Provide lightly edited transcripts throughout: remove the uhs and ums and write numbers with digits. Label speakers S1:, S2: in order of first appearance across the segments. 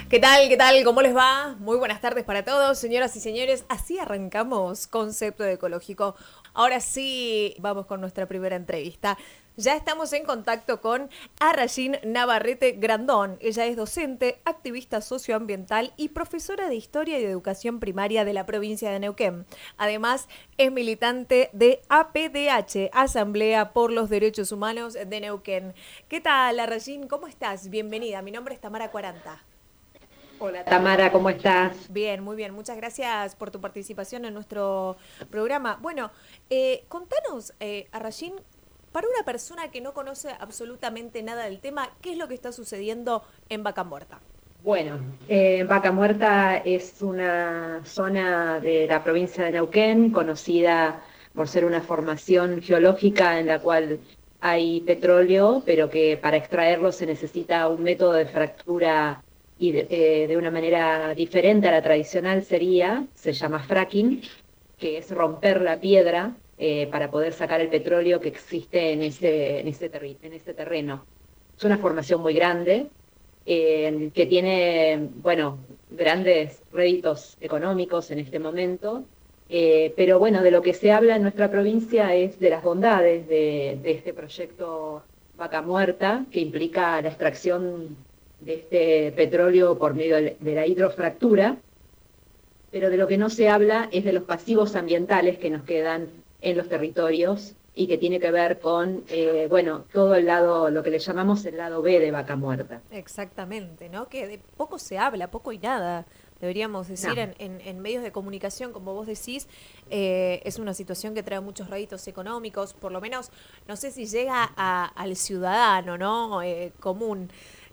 S1: ¿Qué tal? ¿Qué tal? ¿Cómo les va? Muy buenas tardes para todos, señoras y señores. Así arrancamos Concepto Ecológico. Ahora sí, vamos con nuestra primera entrevista. Ya estamos en contacto con Arrayín Navarrete Grandón. Ella es docente, activista socioambiental y profesora de Historia y Educación Primaria de la provincia de Neuquén. Además, es militante de APDH, Asamblea por los Derechos Humanos de Neuquén. ¿Qué tal, Arrayín? ¿Cómo estás? Bienvenida. Mi nombre es Tamara Cuaranta.
S2: Hola Tamara, ¿cómo estás?
S1: Bien, muy bien. Muchas gracias por tu participación en nuestro programa. Bueno, contanos, Arrayín, para una persona que no conoce absolutamente nada del tema, ¿qué es lo que está sucediendo en Vaca Muerta?
S2: Bueno, Vaca Muerta es una zona de la provincia de Neuquén conocida por ser una formación geológica en la cual hay petróleo, pero que para extraerlo se necesita un método de fractura y de una manera diferente a la tradicional se llama fracking, que es romper la piedra para poder sacar el petróleo que existe en ese terreno. Es una formación muy grande que tiene, bueno, grandes réditos económicos en este momento, pero bueno, de lo que se habla en nuestra provincia es de las bondades de este proyecto Vaca Muerta, que implica la extracción de este petróleo por medio de la hidrofractura, pero de lo que no se habla es de los pasivos ambientales que nos quedan en los territorios y que tiene que ver con, bueno, todo el lado, lo que le llamamos el lado B de Vaca Muerta.
S1: Exactamente, ¿no? Que de poco se habla, poco y nada, deberíamos decir,
S2: No.
S1: en medios de comunicación, como vos decís, es una situación que trae muchos réditos económicos, por lo menos, no sé si llega al ciudadano, ¿no? Común.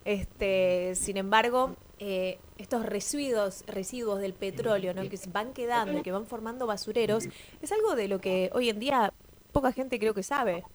S1: Sin embargo, estos residuos del petróleo, ¿no? Que se van quedando y que van formando basureros, es algo de lo que hoy en día poca gente creo que sabe.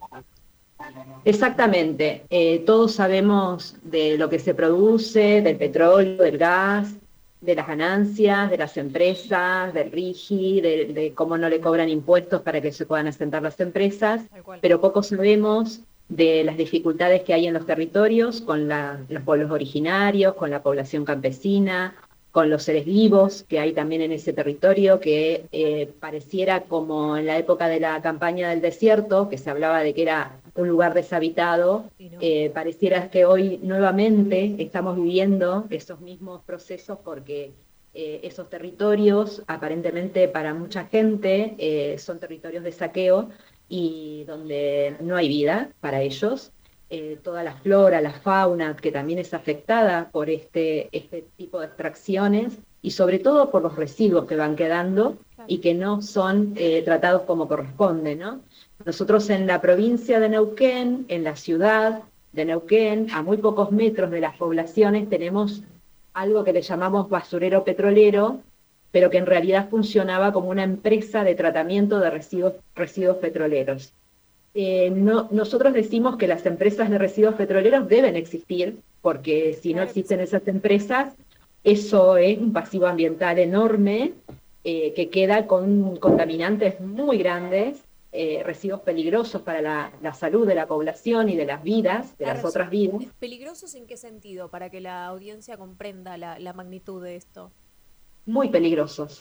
S2: Exactamente. Todos sabemos de lo que se produce, del petróleo, del gas, de las ganancias, de las empresas, del RIGI, de cómo no le cobran impuestos para que se puedan asentar las empresas,
S1: Tal cual.
S2: pero poco sabemos de las dificultades que hay en los territorios con los pueblos originarios, con la población campesina, con los seres vivos que hay también en ese territorio, que pareciera como en la época de la campaña del desierto, que se hablaba de que era un lugar deshabitado,
S1: Y no.
S2: pareciera que hoy nuevamente estamos viviendo esos mismos procesos porque esos territorios, aparentemente para mucha gente, son territorios de saqueo y donde no hay vida para ellos. Toda la flora, la fauna, que también es afectada por este tipo de extracciones y sobre todo por los residuos que van quedando
S1: Claro.
S2: y que no son tratados como corresponde, ¿no? Nosotros en la provincia de Neuquén, en la ciudad de Neuquén, a muy pocos metros de las poblaciones, tenemos algo que le llamamos basurero petrolero, pero que en realidad funcionaba como una empresa de tratamiento de residuos petroleros. Nosotros decimos que las empresas de residuos petroleros deben existir, porque si no
S1: Claro que
S2: existen
S1: sí.
S2: esas empresas, eso es un pasivo ambiental enorme que queda con contaminantes muy grandes, residuos peligrosos para la salud de la población y de las vidas, de las
S1: Arrayín,
S2: otras vidas,
S1: ¿peligrosos en qué sentido? Para que la audiencia comprenda la magnitud de esto.
S2: muy peligrosos.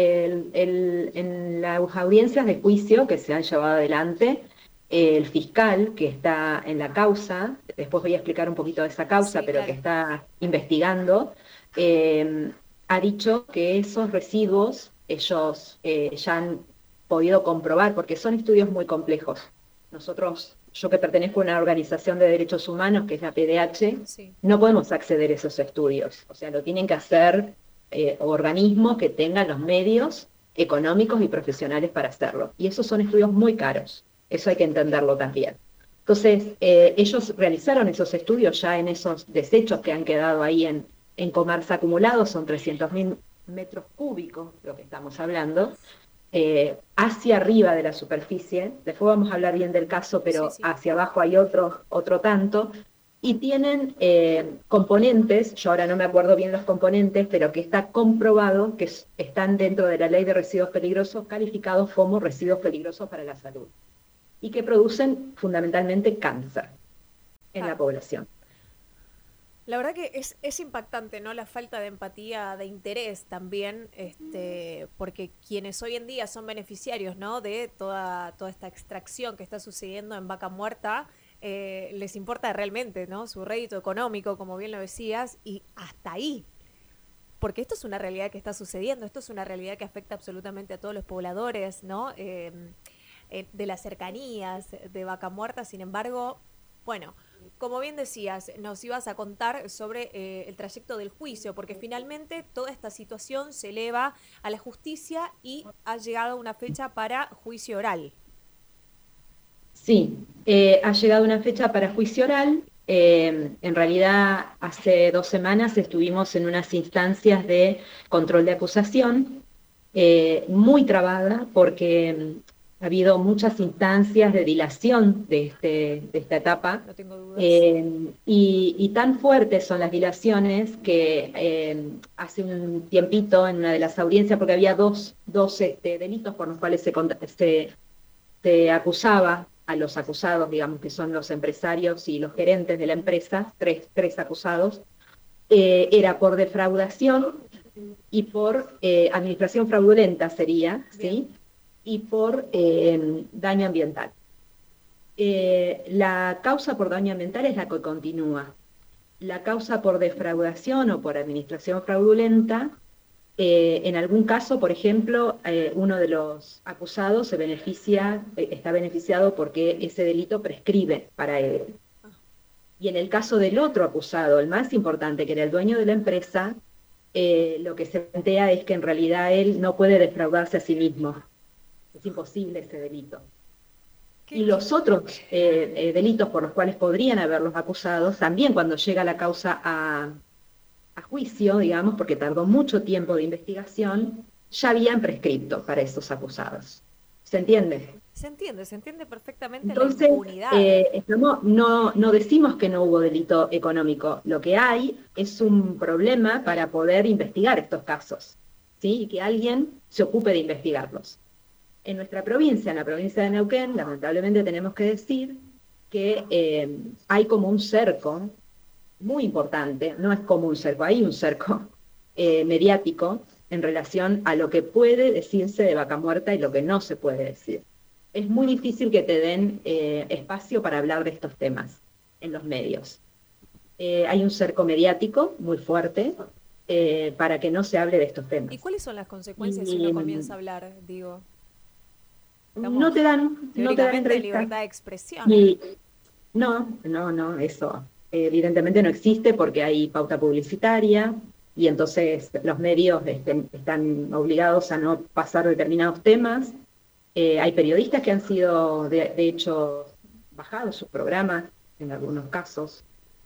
S2: En las audiencias de juicio que se han llevado adelante, el fiscal que está en la causa, después voy a explicar un poquito de esa causa,
S1: Sí,
S2: pero que
S1: claro.
S2: está investigando, eh, ha dicho que esos residuos ellos ya han podido comprobar, porque son estudios muy complejos. Nosotros, yo que pertenezco a una organización de derechos humanos, que es la PDH,
S1: Sí.
S2: no podemos acceder a esos estudios. O sea, lo tienen que hacer organismos que tengan los medios económicos y profesionales para hacerlo. Y esos son estudios muy caros, eso hay que entenderlo también. Entonces, ellos realizaron esos estudios ya en esos desechos que han quedado ahí en Comarsa acumulados, son 300.000 metros cúbicos lo que estamos hablando, hacia arriba de la superficie, después vamos a hablar bien del caso,
S1: Sí,
S2: pero
S1: sí.
S2: hacia abajo hay otro tanto, y tienen componentes, yo ahora no me acuerdo bien los componentes, pero que está comprobado que están dentro de la ley de residuos peligrosos, calificados como residuos peligrosos para la salud, y que producen fundamentalmente cáncer en la
S1: Claro.
S2: población.
S1: La verdad que es impactante, ¿no? La falta de empatía, de interés también, porque quienes hoy en día son beneficiarios, ¿no? De toda esta extracción que está sucediendo en Vaca Muerta, les importa realmente, ¿no? Su rédito económico, como bien lo decías, y hasta ahí. Porque esto es una realidad que está sucediendo, esto es una realidad que afecta absolutamente a todos los pobladores, ¿no? De las cercanías de Vaca Muerta. Sin embargo, bueno, como bien decías, nos ibas a contar sobre el trayecto del juicio, porque finalmente toda esta situación se eleva a la justicia y ha llegado una fecha para juicio oral.
S2: Sí, ha llegado una fecha para juicio oral. En realidad, hace 2 semanas estuvimos en unas instancias de control de acusación, muy trabada porque ha habido muchas instancias de dilación de esta etapa.
S1: No tengo dudas.
S2: Y tan fuertes son las dilaciones que hace un tiempito en una de las audiencias, porque había dos delitos por los cuales se acusaba a los acusados, digamos que son los empresarios y los gerentes de la empresa, tres acusados, era por defraudación y por administración fraudulenta sería,
S1: Bien.
S2: ¿sí? Y por daño ambiental. La causa por daño ambiental es la que continúa. La causa por defraudación o por administración fraudulenta, en algún caso, por ejemplo, uno de los acusados está beneficiado porque ese delito prescribe para él. Y en el caso del otro acusado, el más importante, que era el dueño de la empresa, lo que se plantea es que en realidad él no puede defraudarse a sí mismo. Es imposible ese delito. Y los otros delitos por los cuales podrían haberlos acusados, también cuando llega la causa a juicio, digamos, porque tardó mucho tiempo de investigación, ya habían prescripto para esos acusados. ¿Se entiende?
S1: Se entiende perfectamente la
S2: Entonces,
S1: impunidad.
S2: no decimos que no hubo delito económico. Lo que hay es un problema para poder investigar estos casos, ¿sí? Y que alguien se ocupe de investigarlos. En nuestra provincia, en la provincia de Neuquén, lamentablemente tenemos que decir que hay como un cerco muy importante, no es como un cerco, hay un cerco mediático en relación a lo que puede decirse de Vaca Muerta y lo que no se puede decir. Es muy difícil que te den espacio para hablar de estos temas en los medios. Hay un cerco mediático muy fuerte para que no se hable de estos
S1: ¿Y
S2: temas.
S1: cuáles son las consecuencias si
S2: Y
S1: uno comienza a hablar? Digo,
S2: no te
S1: estamos
S2: dan
S1: teóricamente en
S2: entrevistas.
S1: libertad de expresión.
S2: Y no, eso evidentemente no existe porque hay pauta publicitaria y entonces los medios están obligados a no pasar determinados temas. Hay periodistas que han sido, de hecho, bajados sus programas en algunos casos.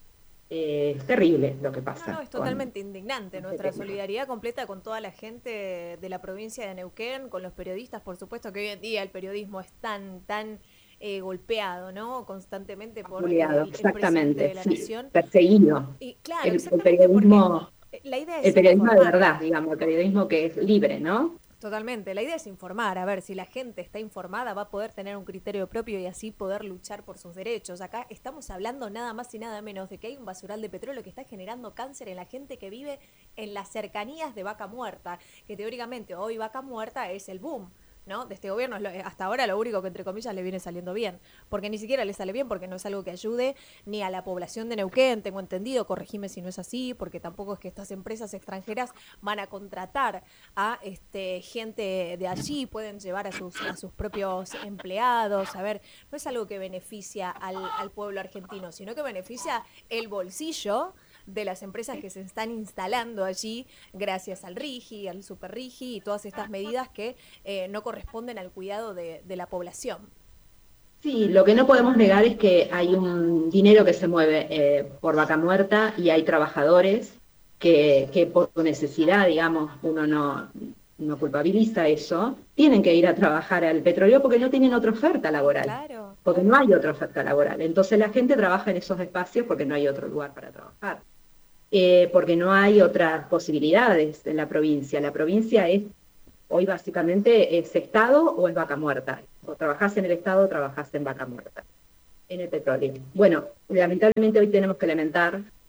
S2: Es terrible lo que
S1: No,
S2: pasa
S1: no, es
S2: con
S1: totalmente indignante.
S2: este
S1: Nuestra
S2: tema.
S1: solidaridad completa con toda la gente de la provincia de Neuquén, con los periodistas, por supuesto que hoy en día el periodismo es tan golpeado, ¿no? Constantemente por
S2: Juliado,
S1: el presidente
S2: exactamente,
S1: de la
S2: sí,
S1: nación.
S2: perseguido.
S1: Y claro,
S2: El
S1: exactamente porque
S2: periodismo,
S1: la idea
S2: el
S1: es
S2: periodismo de
S1: informar.
S2: verdad, digamos, el periodismo que es libre, ¿no?
S1: Totalmente, la idea es informar, a ver, si la gente está informada va a poder tener un criterio propio y así poder luchar por sus derechos. Acá estamos hablando nada más y nada menos de que hay un basural de petróleo que está generando cáncer en la gente que vive en las cercanías de Vaca Muerta, que teóricamente hoy Vaca Muerta es el boom, ¿no? De este gobierno hasta ahora lo único que entre comillas le viene saliendo bien, porque ni siquiera le sale bien porque no es algo que ayude ni a la población de Neuquén, tengo entendido, corregime si no es así, porque tampoco es que estas empresas extranjeras van a contratar a gente de allí, pueden llevar a sus propios empleados, a ver, no es algo que beneficia al pueblo argentino, sino que beneficia el bolsillo de las empresas que se están instalando allí gracias al RIGI, al Super RIGI y todas estas medidas que no corresponden al cuidado de la población.
S2: Sí, lo que no podemos negar es que hay un dinero que se mueve por Vaca Muerta y hay trabajadores que por necesidad, digamos, uno no culpabiliza eso, tienen que ir a trabajar al petróleo porque no tienen otra oferta laboral,
S1: Claro,
S2: porque no
S1: claro.
S2: hay otra oferta laboral. Entonces la gente trabaja en esos espacios porque no hay otro lugar para trabajar, porque no hay otras posibilidades en la provincia. La provincia hoy básicamente es Estado o es Vaca Muerta. O trabajás en el Estado o trabajás en Vaca Muerta, en el petróleo. Bueno, lamentablemente hoy tenemos que lamentar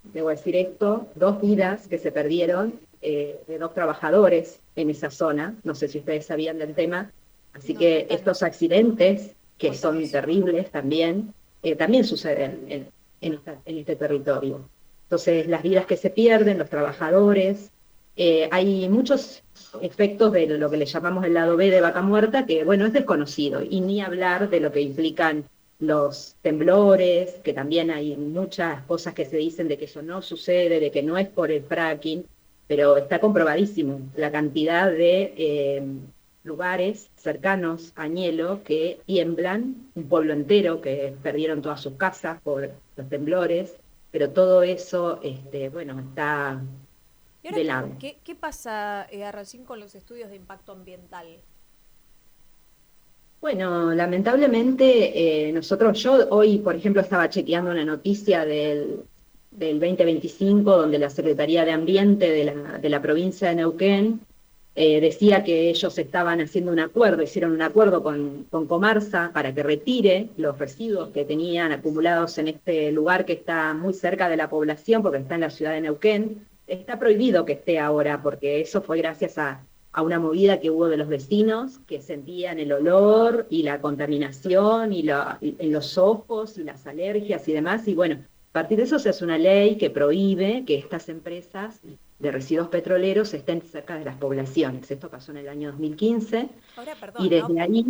S2: debo decir esto, 2 vidas que se perdieron de 2 trabajadores en esa zona. No sé si ustedes sabían del tema. Así
S1: No,
S2: que
S1: cuéntanos,
S2: estos accidentes, que son
S1: cuéntanos.
S2: terribles también, también suceden en este territorio. Entonces, las vidas que se pierden, los trabajadores, hay muchos efectos de lo que le llamamos el lado B de Vaca Muerta, que bueno, es desconocido, y ni hablar de lo que implican los temblores, que también hay muchas cosas que se dicen de que eso no sucede, de que no es por el fracking, pero está comprobadísimo la cantidad de lugares cercanos a Añelo que tiemblan, un pueblo entero que perdieron todas sus casas por los temblores, pero todo eso, bueno, está
S1: ¿Y ahora
S2: de lado.
S1: qué pasa, Arracín, con los estudios de impacto ambiental?
S2: Bueno, lamentablemente yo hoy, por ejemplo, estaba chequeando una noticia del 2025 donde la Secretaría de Ambiente de la provincia de Neuquén decía que ellos estaban haciendo un acuerdo, hicieron un acuerdo con Comarsa para que retire los residuos que tenían acumulados en este lugar que está muy cerca de la población, porque está en la ciudad de Neuquén. Está prohibido que esté ahora, porque eso fue gracias a una movida que hubo de los vecinos que sentían el olor y la contaminación y en los ojos y las alergias y demás. Y bueno, a partir de eso se hace una ley que prohíbe que estas empresas de residuos petroleros estén cerca de las poblaciones. Esto pasó en el año 2015
S1: Ahora,
S2: y
S1: perdón, ¿no?
S2: desde ahí,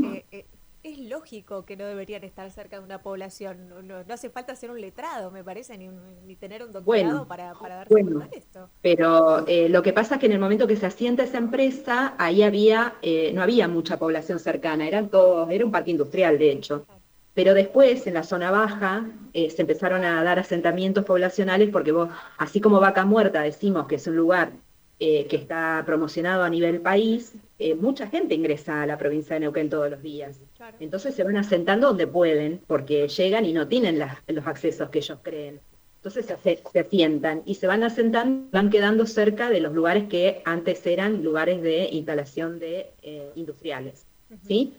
S1: Es lógico que no deberían estar cerca de una población. No hace falta ser un letrado, me parece, ni tener un doctorado
S2: bueno,
S1: para darse cuenta
S2: bueno,
S1: de esto.
S2: pero lo que pasa es que en el momento que se asienta esa empresa, ahí no había mucha población cercana, era un parque industrial de hecho.
S1: Claro.
S2: Pero después, en la zona baja, se empezaron a dar asentamientos poblacionales porque vos, así como Vaca Muerta decimos que es un lugar que está promocionado a nivel país, mucha gente ingresa a la provincia de Neuquén todos los días.
S1: Claro.
S2: Entonces se van asentando donde pueden, porque llegan y no tienen los accesos que ellos creen. Entonces se asientan y se van asentando, van quedando cerca de los lugares que antes eran lugares de instalación de industriales.
S1: Ujú.
S2: ¿Sí?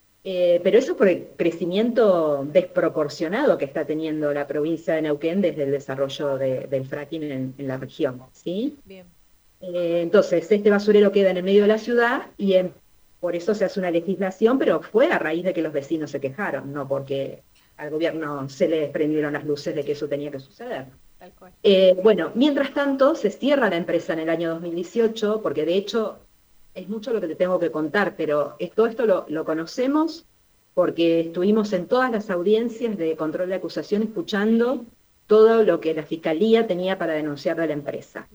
S2: Pero eso por el crecimiento desproporcionado que está teniendo la provincia de Neuquén desde el desarrollo del fracking en la región, ¿sí?
S1: Bien.
S2: Entonces, este basurero queda en el medio de la ciudad y por eso se hace una legislación, pero fue a raíz de que los vecinos se quejaron, no porque al gobierno se le prendieron las luces de que eso tenía que suceder.
S1: Tal cual.
S2: Bueno, mientras tanto, se cierra la empresa en el año 2018, porque de hecho es mucho lo que te tengo que contar, pero todo esto lo conocemos porque estuvimos en todas las audiencias de control de acusación escuchando todo lo que la fiscalía tenía para denunciar de la empresa.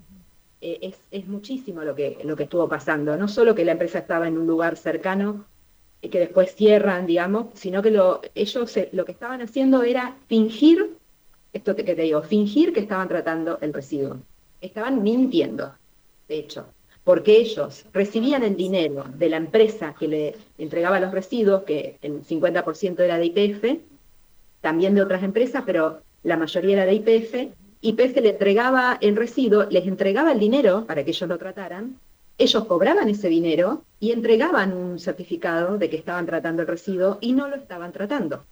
S2: Es muchísimo lo que estuvo pasando, no solo que la empresa estaba en un lugar cercano y que después cierran, digamos, sino que ellos lo que estaban haciendo era fingir, que te digo, fingir que estaban tratando el residuo. Estaban mintiendo, de hecho, porque ellos recibían el dinero de la empresa que le entregaba los residuos, que el 50% era de YPF, también de otras empresas, pero la mayoría era de YPF. YPF le entregaba el residuo, les entregaba el dinero para que ellos lo trataran, ellos cobraban ese dinero y entregaban un certificado de que estaban tratando el residuo y no lo estaban tratando.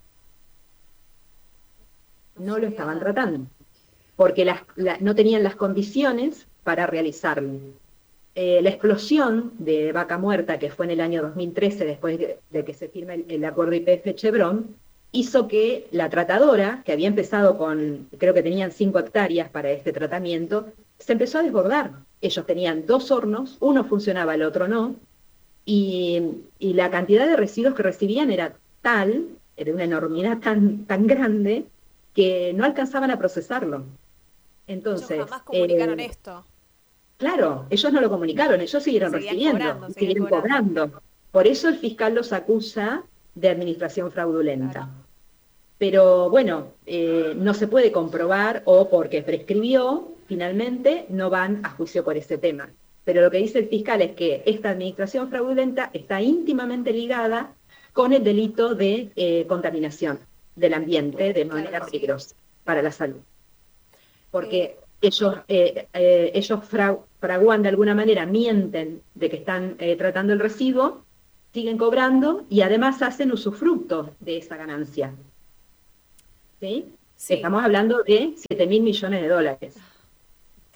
S1: No
S2: No lo
S1: sabía
S2: estaban
S1: nada.
S2: tratando, porque no tenían las condiciones para realizarlo. La explosión de Vaca Muerta, que fue en el año 2013, después de que se firme el acuerdo IPF-Chevron, hizo que la tratadora, que había empezado creo que tenían 5 hectáreas para este tratamiento, se empezó a desbordar. Ellos tenían 2 hornos, uno funcionaba, el otro no, y la cantidad de residuos que recibían era era una enormidad tan grande, que no alcanzaban a procesarlo.
S1: Ellos
S2: Entonces,
S1: jamás comunicaron esto.
S2: claro, ellos no lo comunicaron, ellos
S1: Y
S2: siguieron
S1: seguían
S2: recibiendo,
S1: cobrando,
S2: y
S1: seguían
S2: siguieron
S1: cobrando.
S2: cobrando. Por eso el fiscal los acusa de administración
S1: Claro.
S2: fraudulenta. Pero bueno, no se puede comprobar o porque prescribió, finalmente no van a juicio por ese tema. Pero lo que dice el fiscal es que esta administración fraudulenta está íntimamente ligada con el delito de contaminación del ambiente de
S1: Claro
S2: manera
S1: que sí.
S2: peligrosa para la salud.
S1: Eh,
S2: Porque ellos fraguan de alguna manera, mienten de que están tratando el residuo, siguen cobrando y además hacen usufructo de esa ganancia. ¿Sí?
S1: sí.
S2: Estamos hablando de 7.000 millones de dólares.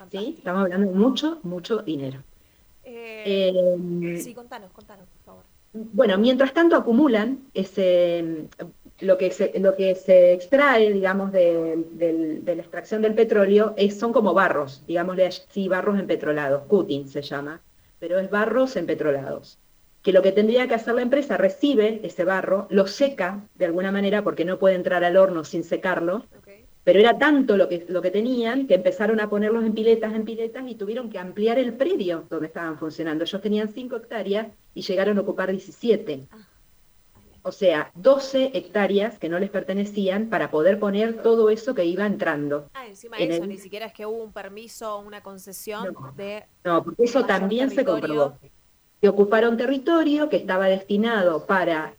S2: ¿sí?
S1: Fantástico.
S2: Estamos hablando de mucho, mucho dinero.
S1: Eh,
S2: Eh,
S1: sí, contanos, por favor.
S2: bueno, mientras tanto acumulan lo que se extrae, digamos, de la extracción del petróleo son como barros, digámosle así, barros empetrolados, cutting se llama, pero es barros empetrolados. Que lo que tendría que hacer la empresa, recibe ese barro, lo seca de alguna manera porque no puede entrar al horno sin secarlo,
S1: Okay.
S2: pero era tanto lo que tenían que empezaron a ponerlos en piletas y tuvieron que ampliar el predio donde estaban funcionando. Ellos tenían 5 hectáreas y llegaron a ocupar 17.
S1: Ah, ahí va.
S2: O sea, 12 hectáreas que no les pertenecían para poder poner todo eso que iba entrando.
S1: Encima de
S2: En
S1: eso, ni
S2: el,
S1: siquiera es que hubo un permiso o una concesión
S2: no,
S1: de
S2: no, porque eso
S1: mayor
S2: también se
S1: territorio.
S2: comprobó. Que ocuparon territorio que estaba destinado para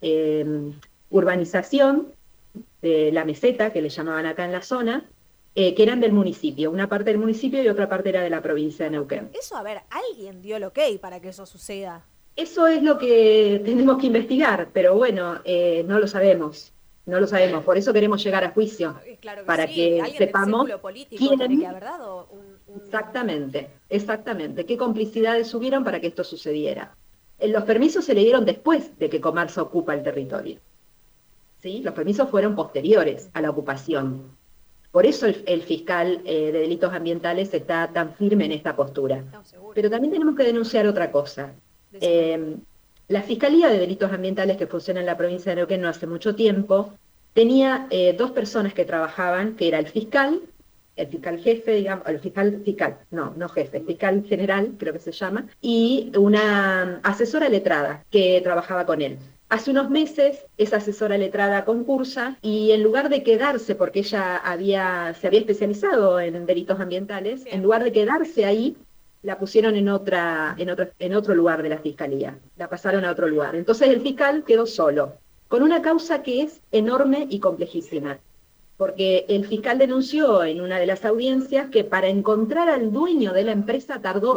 S2: urbanización de la meseta, que le llamaban acá en la zona, que eran del municipio. Una parte del municipio y otra parte era de la provincia de Neuquén.
S1: Eso, a ver, alguien dio el ok para que eso suceda.
S2: Eso es lo que tenemos que investigar, pero bueno, no lo sabemos, no lo sabemos. Por eso queremos llegar a juicio,
S1: Claro que
S2: para
S1: sí,
S2: que
S1: alguien del
S2: sepamos
S1: círculo político tiene que
S2: quién
S1: haber dado
S2: exactamente, exactamente, qué complicidades hubieron para que esto sucediera. Los permisos se le dieron después de que Comarsa ocupa el territorio, ¿sí? Los permisos fueron posteriores a la ocupación. Por eso el fiscal de delitos ambientales está tan firme en esta postura.
S1: No, seguro.
S2: Pero también tenemos que denunciar otra cosa.
S1: Decime.
S2: Eh, la Fiscalía de Delitos Ambientales que funciona en la provincia de Neuquén no hace mucho tiempo, tenía 2 personas que trabajaban, que era el fiscal jefe, digamos, no jefe, fiscal general, creo que se llama, y una asesora letrada que trabajaba con él. Hace unos meses, esa asesora letrada concursa y en lugar de quedarse, porque ella se había especializado en delitos ambientales, en
S1: Bien.
S2: lugar de quedarse ahí, la pusieron en otro lugar de la fiscalía, la pasaron a otro lugar. Entonces el fiscal quedó solo, con una causa que es enorme y complejísima, porque el fiscal denunció en una de las audiencias que para encontrar al dueño de la empresa tardó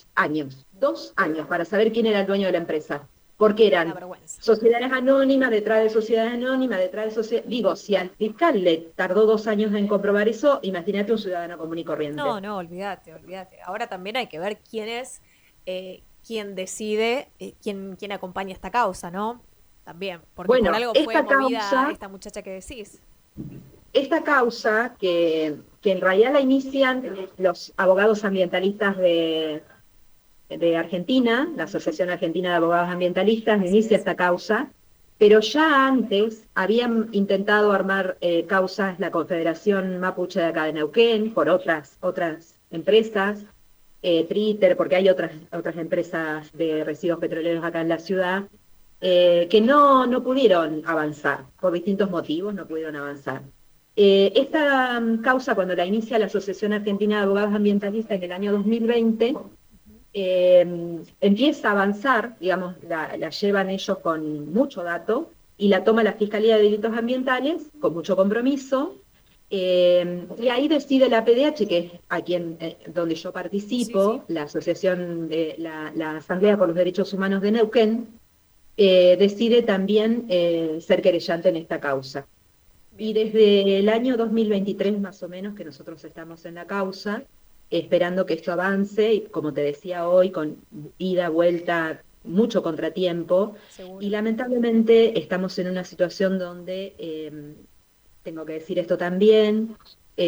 S2: 2 años para saber quién era el dueño de la empresa, porque
S1: Una
S2: eran
S1: vergüenza.
S2: sociedades anónimas, detrás de sociedades anónimas, detrás de sociedades... Digo, si al fiscal le tardó 2 años en comprobar eso, imagínate un ciudadano común y corriente.
S1: No, no, olvídate. Ahora también hay que ver quién es, quién decide, quién acompaña esta causa, ¿no? También, porque por
S2: Bueno,
S1: algo fue movida esta muchacha que decís.
S2: esta causa que en realidad la inician los abogados ambientalistas de Argentina, la Asociación Argentina de Abogados Ambientalistas inicia esta causa, pero ya antes habían intentado armar causas la Confederación Mapuche de acá de Neuquén, por otras empresas, Twitter, porque hay otras empresas de residuos petroleros acá en la ciudad, que no pudieron avanzar, por distintos motivos no pudieron avanzar. Esta causa, cuando la inicia la Asociación Argentina de Abogados Ambientalistas en el año 2020, empieza a avanzar, digamos, la llevan ellos con mucho dato, y la toma la Fiscalía de Delitos Ambientales con mucho compromiso, y ahí decide la PDH, que es donde yo
S1: Sí, sí.
S2: participo, la Asociación de la Asamblea por los Derechos Humanos de Neuquén, decide también ser querellante en esta causa. Y
S1: Bien.
S2: desde el año 2023 más o menos que nosotros estamos en la causa, esperando que esto avance, y como te decía hoy, con ida, vuelta, mucho contratiempo, y
S1: Seguro.
S2: lamentablemente estamos en una situación donde, tengo que decir esto también,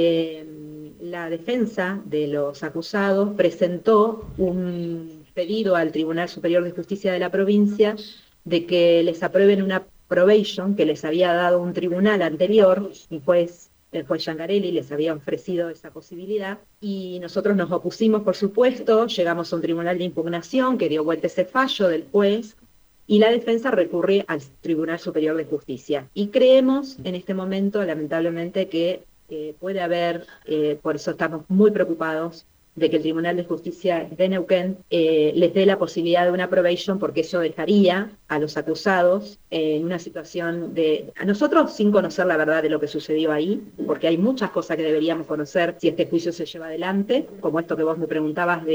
S2: la defensa de los acusados presentó un pedido al Tribunal Superior de Justicia de la provincia de que les aprueben una probation que les había dado un tribunal anterior, el juez Yangarelli les había ofrecido esa posibilidad, y nosotros nos opusimos, por supuesto, llegamos a un tribunal de impugnación que dio vuelta ese fallo del juez, y la defensa recurre al Tribunal Superior de Justicia. Y creemos en este momento, lamentablemente, que puede haber, por eso estamos muy preocupados, de que el Tribunal de Justicia de Neuquén les dé la posibilidad de una probation, porque eso dejaría a los acusados en una situación a nosotros sin conocer la verdad de lo que sucedió ahí, porque hay muchas cosas que deberíamos conocer si este juicio se lleva adelante, como esto que vos me preguntabas de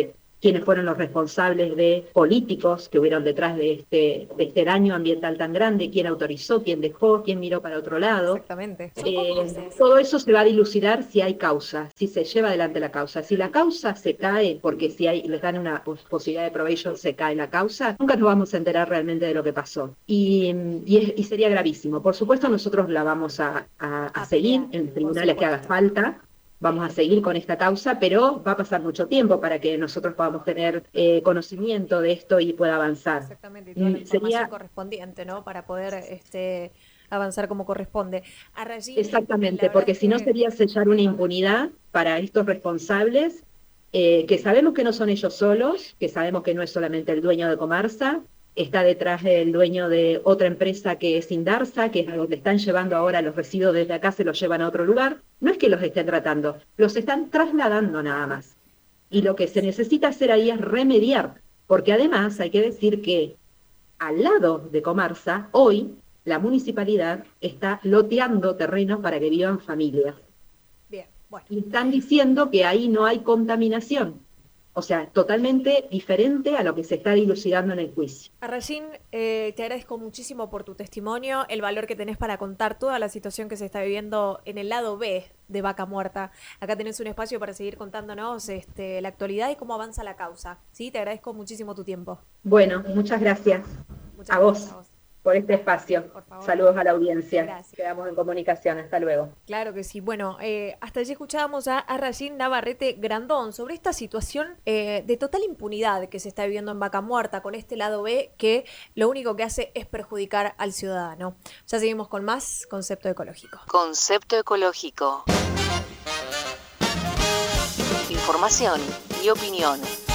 S2: quiénes fueron los responsables de políticos que hubieron detrás de este daño ambiental tan grande, quién autorizó, quién dejó, quién miró para otro lado.
S1: Exactamente.
S2: Todo eso se va a dilucidar si hay causa, si se lleva adelante la causa. Si la causa se cae, porque si les dan una posibilidad de probation, se cae la causa, nunca nos vamos a enterar realmente de lo que pasó. Y sería gravísimo. Por supuesto, nosotros la vamos a seguir en tribunales que haga falta. Vamos a seguir con esta causa, pero va a pasar mucho tiempo para que nosotros podamos tener conocimiento de esto y pueda avanzar.
S1: Exactamente, y toda la información correspondiente, ¿no? Para poder avanzar como corresponde. A Rayín,
S2: exactamente, porque si no sería sellar una impunidad para estos responsables, que sabemos que no son ellos solos, que sabemos que no es solamente el dueño de Comarsa, está detrás el dueño de otra empresa que es Indarsa, que es a donde están llevando ahora los residuos desde acá, se los llevan a otro lugar. No es que los estén tratando, los están trasladando nada más. Y lo que se necesita hacer ahí es remediar, porque además hay que decir que al lado de Comarsa, hoy la municipalidad está loteando terrenos para que vivan familias.
S1: Bien, bueno.
S2: Y están diciendo que ahí no hay contaminación. O sea, totalmente diferente a lo que se está dilucidando en el juicio.
S1: Rayín, te agradezco muchísimo por tu testimonio, el valor que tenés para contar toda la situación que se está viviendo en el lado B de Vaca Muerta. Acá tenés un espacio para seguir contándonos la actualidad y cómo avanza la causa. ¿Sí? Te agradezco muchísimo tu tiempo.
S2: Bueno, muchas gracias. A vos por este espacio.
S1: Por favor.
S2: Saludos a la audiencia.
S1: Gracias.
S2: Quedamos en comunicación. Hasta luego.
S1: Claro que sí. Bueno, hasta allí escuchábamos a Rayín Navarrete Grandón sobre esta situación de total impunidad que se está viviendo en Vaca Muerta con este lado B que lo único que hace es perjudicar al ciudadano. Ya seguimos con más Concepto Ecológico.
S3: Concepto Ecológico. Información y opinión.